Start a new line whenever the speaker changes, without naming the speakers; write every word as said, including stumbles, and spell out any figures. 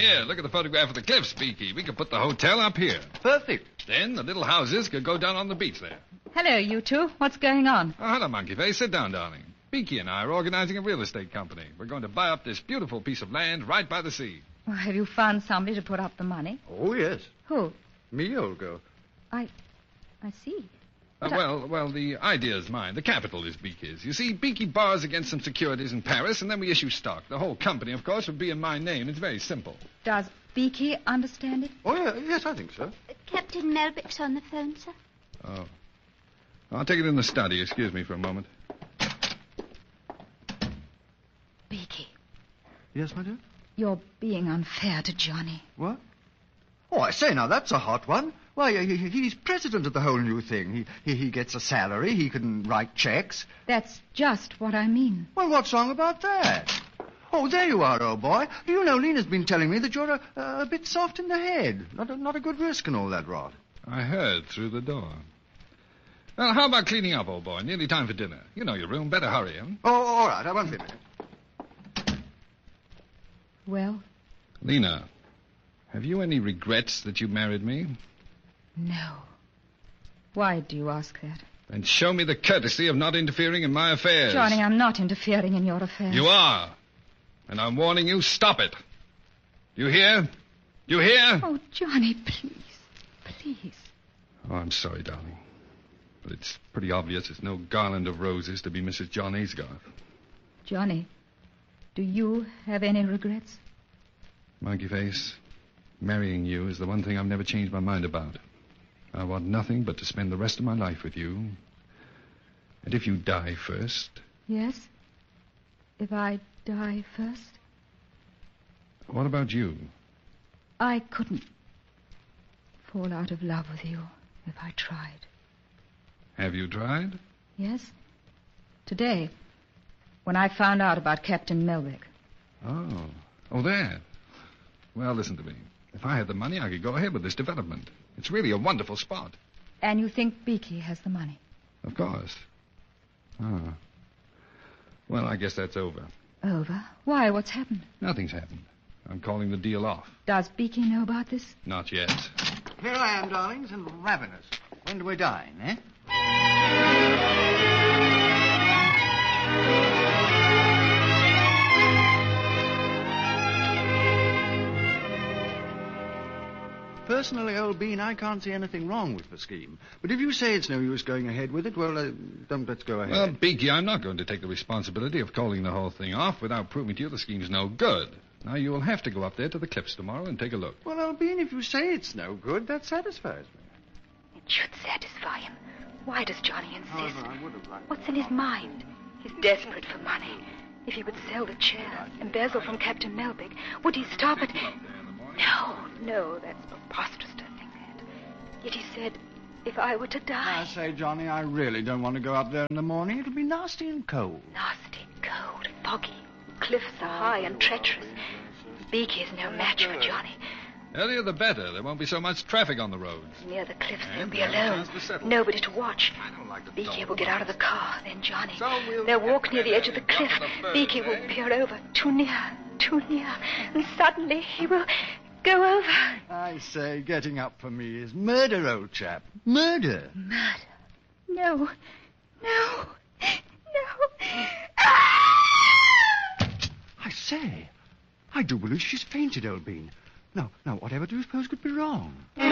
Here, look at the photograph of the cliffs, Beaky. We could put the hotel up here.
Perfect.
Then the little houses could go down on the beach there.
Hello, you two. What's going on?
Oh, hello, Monkey Face. Sit down, darling. Beaky and I are organizing a real estate company. We're going to buy up this beautiful piece of land right by the sea.
Well, have you found somebody to put up the money?
Oh, yes.
Who?
Me, old girl.
I... I see.
Uh, well, well, the idea is mine. The capital is Beaky's. You see, Beaky borrows against some securities in Paris, and then we issue stock. The whole company, of course, would be in my name. It's very simple.
Does Beaky understand it?
Oh, yeah, yes, I think so.
Uh, Captain Melbeck's on the phone, sir.
Oh. I'll take it in the study. Excuse me for a moment.
Beaky,
Yes, my dear?
you're being unfair to Johnny.
What? Oh, I say, now, that's a hot one. Why, he, he's president of the whole new thing. He, he he gets a salary. He can write checks.
That's just what I mean.
Well, what's wrong about that? Oh, there you are, old boy. You know, Lena's been telling me that you're a, a bit soft in the head. Not a, not a good risk and all that rot.
I heard through the door. Well, how about cleaning up, old boy? Nearly time for dinner. You know your room. Better hurry, huh?
Oh, all right. I won't be a minute.
Well,
Lena, have you any regrets that you married me?
no. Why do you ask that?
Then show me the courtesy of not interfering in my affairs.
Johnny, I'm not interfering in your affairs.
You are. And I'm warning you, stop it. You hear? You hear?
Oh, Johnny, please. Please.
Oh, I'm sorry, darling. But it's pretty obvious it's no garland of roses to be Missus John Aysgarth.
Johnny, do you have any regrets?
Monkey Face, marrying you is the one thing I've never changed my mind about. I want nothing but to spend the rest of my life with you. And if you die first...
Yes? If I die first?
What about you?
I couldn't fall out of love with you if I tried.
Have you tried?
Yes? Today, when I found out about Captain Melbeck.
Oh. Oh, that. Well, listen to me. If I had the money, I could go ahead with this development. It's really a wonderful spot.
And you think Beaky has the money?
Of course. Ah. Well, I guess that's over.
Over? Why? What's happened?
Nothing's happened. I'm calling the deal off.
Does Beaky know about this?
Not yet.
Here I am, darlings, and ravenous. When do we dine, eh? Personally, old Bean, I can't see anything wrong with the scheme. But if you say it's no use going ahead with it, well, uh, don't let's go ahead.
Well, Beaky, I'm not going to take the responsibility of calling the whole thing off without proving to you the scheme's no good. Now, you will have to go up there to the cliffs tomorrow and take a look.
Well, old Bean, if you say it's no good, that satisfies me.
It should satisfy him. Why does Johnny insist?
Oh, no, I would have liked
What's in his mind? He's desperate for money. If he would sell the chair, embezzle from Captain Melbeck, would he stop at... No, no, that's preposterous to think that. Yet he said, if I were to die...
I say, Johnny, I really don't want to go up there in the morning. It'll be nasty and cold.
Nasty, cold, foggy. Cliffs are high and treacherous. Beaky is no match for Johnny.
Earlier the better. There won't be so much traffic on the roads.
Near the cliffs, they'll
And
be
they'll have a
alone.
chance to settle.
Nobody to watch.
I don't like to
Beaky
talk
will get
about
out of the car, then Johnny.
So we'll
They'll
get
walk near the edge of the
ready.
cliff.
Down to the
Beaky
birds,
will
eh?
peer over, too near, too near. And suddenly he will go over.
I say, getting up for me is murder, old chap. Murder.
Murder. No. No. No. Ah!
I say, I do believe she's fainted, old Bean. Now, now, whatever do you suppose could be wrong?